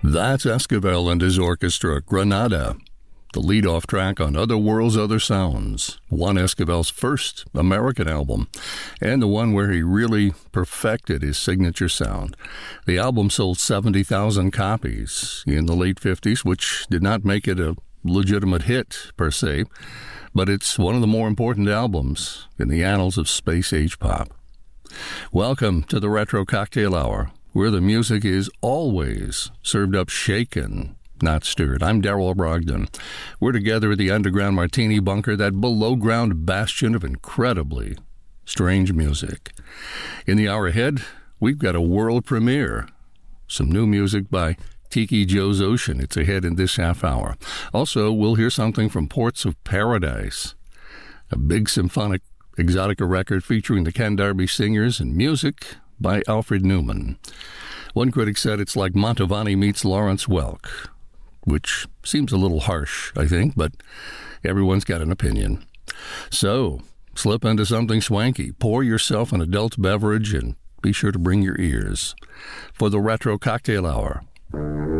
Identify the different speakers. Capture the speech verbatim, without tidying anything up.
Speaker 1: That's Esquivel and his orchestra, Granada, the lead-off track on Other Worlds, Other Sounds, one Esquivel's first American album, and the one where he really perfected his signature sound. The album sold seventy thousand copies in the late fifties, which did not make it a legitimate hit, per se, but it's one of the more important albums in the annals of space-age pop. Welcome to the Retro Cocktail Hour, where the music is always served up shaken, not stirred. I'm Darrell Brogdon. We're together at the Underground Martini Bunker, that below-ground bastion of incredibly strange music. In the hour ahead, we've got a world premiere. Some new music by Tiki Joe's Ocean. It's ahead in this half hour. Also, we'll hear something from Ports of Paradise, a big symphonic exotica record featuring the Ken Darby Singers, and music by Alfred Newman. One critic said it's like Mantovani meets Lawrence Welk, which seems a little harsh, I think, but everyone's got an opinion. So, slip into something swanky, pour yourself an adult beverage, and be sure to bring your ears for the Retro Cocktail Hour.